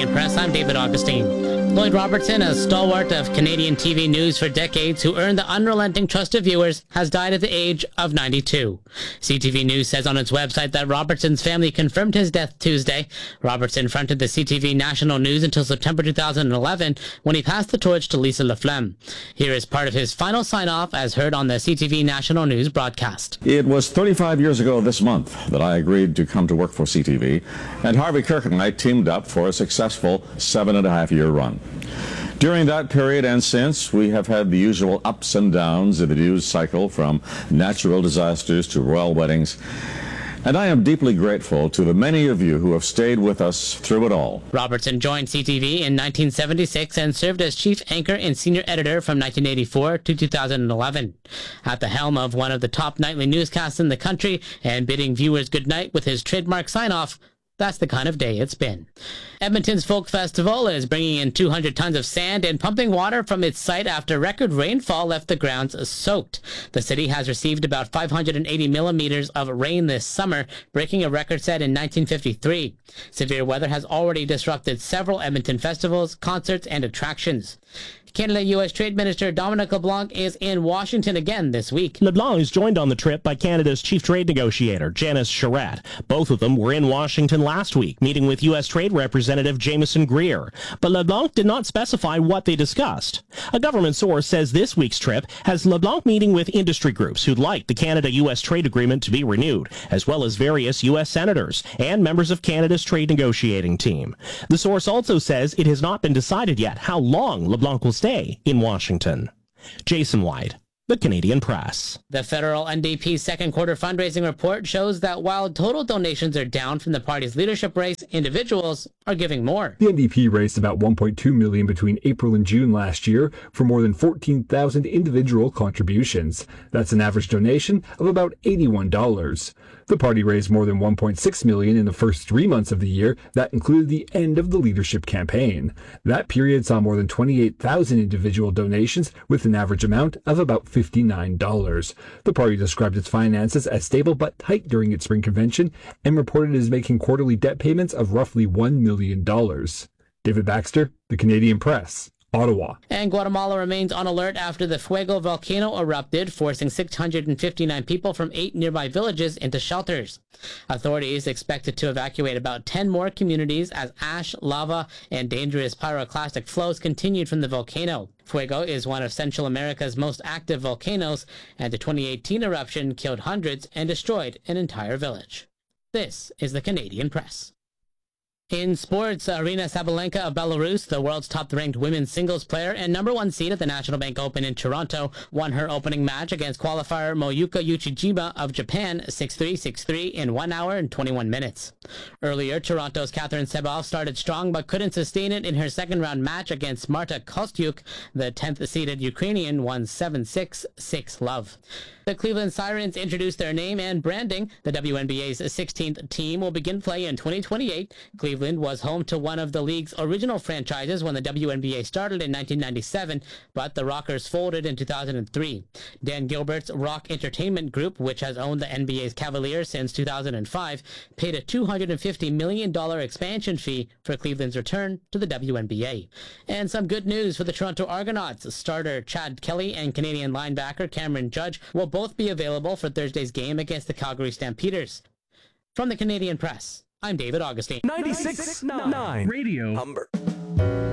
Canadian Press, I'm David Augustine. Lloyd Robertson, a stalwart of Canadian TV news for decades who earned the unrelenting trust of viewers, has died at the age of 92. CTV News says on its website that Robertson's family confirmed his death Tuesday. Robertson fronted the CTV National News until September 2011 when he passed the torch to Lisa LaFlemme. Here is part of his final sign-off as heard on the CTV National News broadcast. It was 35 years ago this month that I agreed to come to work for CTV, and Harvey Kirk and I teamed up for a successful 7.5-year run. During that period and since, we have had the usual ups and downs of the news cycle, from natural disasters to royal weddings. And I am deeply grateful to the many of you who have stayed with us through it all. Robertson joined CTV in 1976 and served as chief anchor and senior editor from 1984 to 2011. At the helm of one of the top nightly newscasts in the country and bidding viewers goodnight with his trademark sign-off, that's the kind of day it's been. Edmonton's Folk Festival is bringing in 200 tons of sand and pumping water from its site after record rainfall left the grounds soaked. The city has received about 580 millimeters of rain this summer, breaking a record set in 1953. Severe weather has already disrupted several Edmonton festivals, concerts, and attractions. Canada-U.S. Trade Minister Dominic LeBlanc is in Washington again this week. LeBlanc is joined on the trip by Canada's chief trade negotiator, Janice Charette. Both of them were in Washington last week, meeting with U.S. Trade Representative Jameson Greer. But LeBlanc did not specify what they discussed. A government source says this week's trip has LeBlanc meeting with industry groups who'd like the Canada-U.S. trade agreement to be renewed, as well as various U.S. senators and members of Canada's trade negotiating team. The source also says it has not been decided yet how long LeBlanc will stay in Washington. Jason White, The Canadian Press. The federal NDP second quarter fundraising report shows that while total donations are down from the party's leadership race, individuals are giving more. The NDP raised about $1.2 million between April and June last year for more than 14,000 individual contributions. That's an average donation of about $81. The party raised more than $1.6 million in the first 3 months of the year. That included the end of the leadership campaign. That period saw more than 28,000 individual donations with an average amount of about $59. The party described its finances as stable but tight during its spring convention and reported it is making quarterly debt payments of roughly $1 million. David Baxter, The Canadian Press, Ottawa. And Guatemala remains on alert after the Fuego volcano erupted, forcing 659 people from 8 nearby villages into shelters. Authorities expected to evacuate about 10 more communities as ash, lava, and dangerous pyroclastic flows continued from the volcano. Fuego is one of Central America's most active volcanoes, and the 2018 eruption killed hundreds and destroyed an entire village. This is the Canadian Press. In sports, Aryna Sabalenka of Belarus, the world's top-ranked women's singles player and number 1 seed at the National Bank Open in Toronto, won her opening match against qualifier Moyuka Uchijima of Japan 6-3, 6-3 in 1 hour and 21 minutes. Earlier, Toronto's Catherine Sebov started strong but couldn't sustain it in her second-round match against Marta Kostyuk. The 10th-seeded Ukrainian won 7-6, 6-love. The Cleveland Sirens introduced their name and branding. The WNBA's 16th team will begin play in 2028. Cleveland was home to one of the league's original franchises when the WNBA started in 1997, but the Rockers folded in 2003. Dan Gilbert's Rock Entertainment Group, which has owned the NBA's Cavaliers since 2005, paid a $250 million expansion fee for Cleveland's return to the WNBA. And some good news for the Toronto Argonauts. Starter Chad Kelly and Canadian linebacker Cameron Judge will both be available for Thursday's game against the Calgary Stampeders. From the Canadian Press, I'm David Augustine. 96.9 Radio Humber.